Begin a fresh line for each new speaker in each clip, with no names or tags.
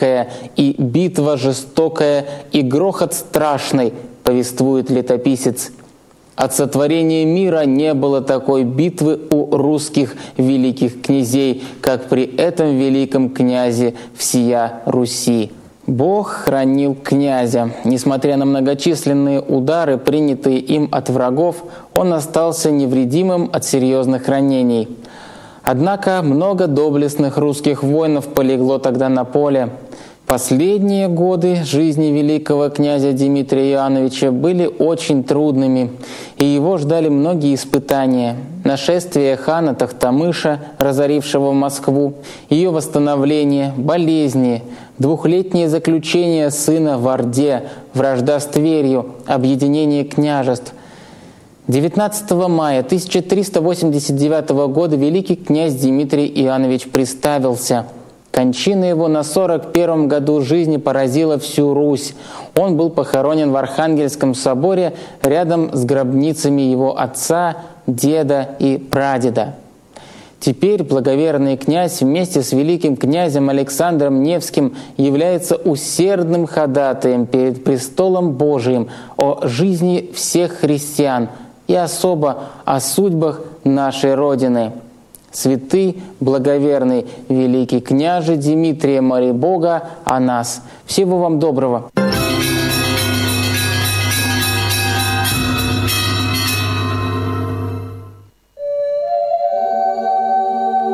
и битва жестокая, и грохот страшный, повествует летописец. От сотворения мира не было такой битвы у русских великих князей, как при этом великом князе всея Руси. Бог хранил князя. Несмотря на многочисленные удары, принятые им от врагов, он остался невредимым от серьезных ранений. Однако много доблестных русских воинов полегло тогда на поле. Последние годы жизни великого князя Дмитрия Иоанновича были очень трудными, и его ждали многие испытания. Нашествие хана Тохтамыша, разорившего Москву, ее восстановление, болезни, двухлетнее заключение сына в Орде, вражда с Тверью, объединение княжеств. 19 мая 1389 года великий князь Дмитрий Иоаннович приставился. Кончина его на 41-м году жизни поразила всю Русь. Он был похоронен в Архангельском соборе рядом с гробницами его отца, деда и прадеда. Теперь благоверный князь вместе с великим князем Александром Невским является усердным ходатаем перед престолом Божиим о жизни всех христиан и особо о судьбах нашей Родины. Святый, благоверный, великий княже Дмитрия, моли Бога о нас. Всего вам доброго.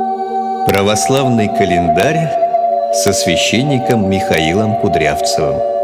Православный календарь со священником Михаилом Кудрявцевым.